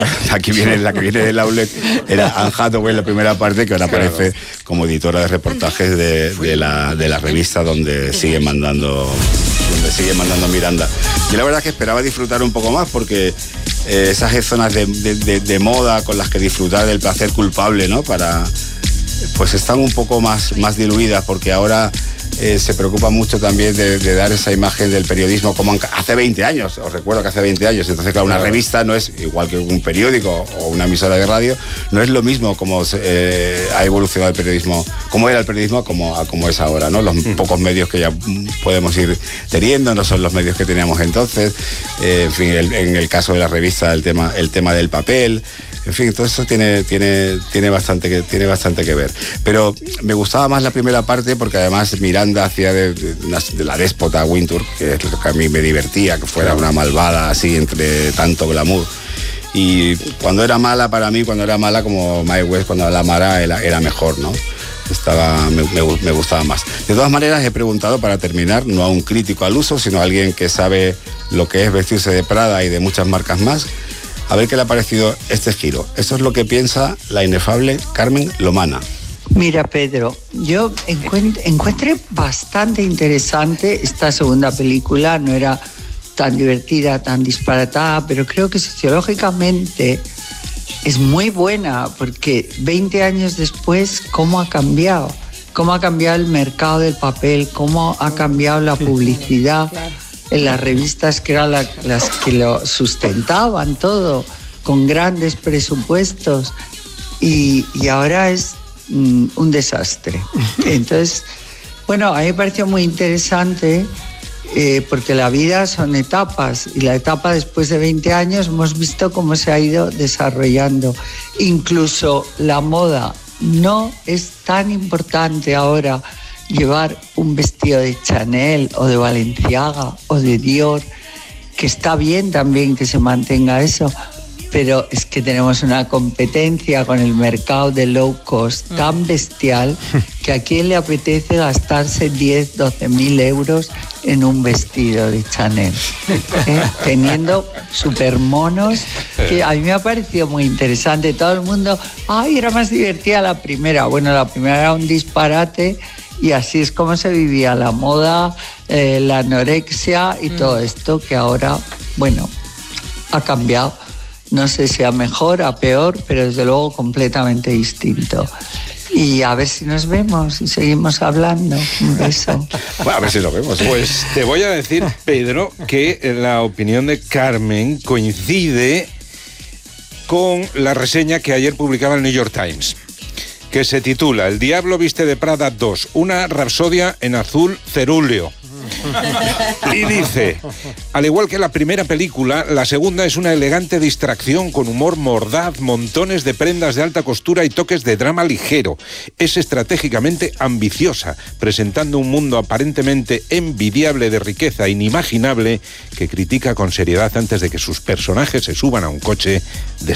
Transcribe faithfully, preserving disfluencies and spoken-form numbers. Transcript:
La que viene, la que viene del outlet era Anne Hathaway en la primera parte, que ahora Claro. aparece como editora de reportajes de, de, la, de la revista donde sigue mandando donde sigue mandando Miranda. Yo la verdad es que esperaba disfrutar un poco más, porque eh, esas zonas de, de, de, de moda con las que disfrutar del placer culpable, ¿no? Para, pues están un poco más, más diluidas, porque ahora eh, se preocupa mucho también de, de dar esa imagen del periodismo como hace veinte años. Os recuerdo que hace veinte años, entonces claro, una revista no es igual que un periódico o una emisora de radio, no es lo mismo como eh, ha evolucionado el periodismo, como era el periodismo como, como es ahora, ¿no? Los mm. pocos medios que ya podemos ir teniendo no son los medios que teníamos entonces, eh, en fin, el, en el caso de la revista el tema, el tema del papel. En fin, todo eso tiene, tiene, tiene, bastante que, tiene bastante que ver. Pero me gustaba más la primera parte, porque además Miranda hacía de, de, de la déspota Wintour, que es lo que a mí me divertía, que fuera una malvada así entre tanto glamour. Y cuando era mala, para mí, cuando era mala como Mae West, cuando era mala era, era mejor, ¿no? Estaba, me, me, me gustaba más. De todas maneras, he preguntado, para terminar, no a un crítico al uso, sino a alguien que sabe lo que es vestirse de Prada y de muchas marcas más, a ver qué le ha parecido este giro. Eso es lo que piensa la inefable Carmen Lomana. Mira, Pedro, yo encuent- encuentré bastante interesante esta segunda película. No era tan divertida, tan disparatada, pero creo que sociológicamente es muy buena, porque veinte años después, ¿cómo ha cambiado? ¿Cómo ha cambiado el mercado del papel? ¿Cómo ha cambiado la publicidad? En las revistas que eran la, las que lo sustentaban todo, con grandes presupuestos, y, y ahora es mm, un desastre. Entonces, bueno, a mí me pareció muy interesante, eh, porque la vida son etapas, y la etapa después de veinte años hemos visto cómo se ha ido desarrollando. Incluso la moda no es tan importante ahora. Llevar un vestido de Chanel o de Balenciaga o de Dior, que está bien también que se mantenga eso, pero es que tenemos una competencia con el mercado de low cost tan bestial, que a quién le apetece gastarse diez, doce mil euros en un vestido de Chanel, ¿eh? Teniendo supermonos, que a mí me ha parecido muy interesante. Todo el mundo, ay, era más divertida la primera. Bueno, la primera era un disparate, y así es como se vivía la moda, eh, la anorexia y mm. todo esto, que ahora, bueno, ha cambiado. No sé si a mejor, a peor, pero desde luego completamente distinto. Y a ver si nos vemos y seguimos hablando. Un beso. Bueno, a ver si nos vemos. Pues te voy a decir, Pedro, que la opinión de Carmen coincide con la reseña que ayer publicaba el New York Times, que se titula El Diablo viste de Prada dos, una rapsodia en azul cerúleo. Y dice, al igual que la primera película, la segunda es una elegante distracción con humor mordaz, montones de prendas de alta costura y toques de drama ligero. Es estratégicamente ambiciosa, presentando un mundo aparentemente envidiable de riqueza inimaginable que critica con seriedad antes de que sus personajes se suban a un coche de